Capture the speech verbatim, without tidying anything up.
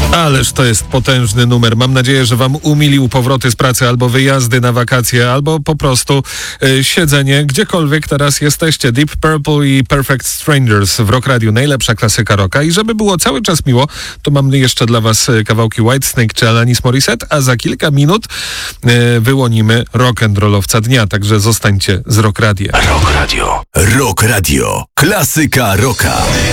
Ależ to jest potężny numer. Mam nadzieję, że wam umilił powroty z pracy albo wyjazdy na wakacje, albo po prostu y, siedzenie gdziekolwiek teraz jesteście. Deep Purple i Perfect Strangers w Rock Radio. Najlepsza klasyka rocka. I żeby było cały czas miło, to mam jeszcze dla was kawałki Whitesnake czy Alanis Morissette, a za kilka minut y, wyłonimy rock'n'rollowca dnia. Także zostańcie z Rock Radiem. Rock Radio. Rock Radio. Klasyka rocka.